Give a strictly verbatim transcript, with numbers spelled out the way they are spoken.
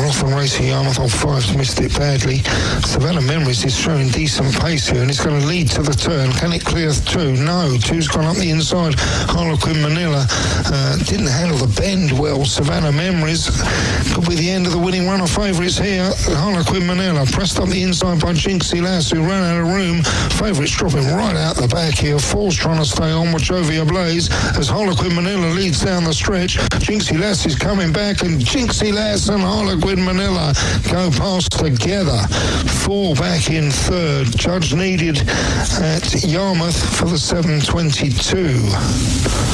Northern Racing Yarmouth on five's missed it badly. Savannah Memories is showing decent pace here, and it's going to lead to the turn. Can it clear two? No. Two's gone up the inside. Harlequin Manila uh, didn't handle the bend well. Savannah Memories could be the end of the winning run of favourites here. Harlequin Manila pressed up the inside by Jinxie Lass, who ran out of room. Favourites dropping right out the back here. Four's trying to stay on Wachovia Blaze as Harlequin Manila leads down the stretch. Jinxie Lass is coming back, and Jinxie Lass and Harlequin Manila go past together. Four back in third. Judge needed at Yarmouth for the seven twenty-two.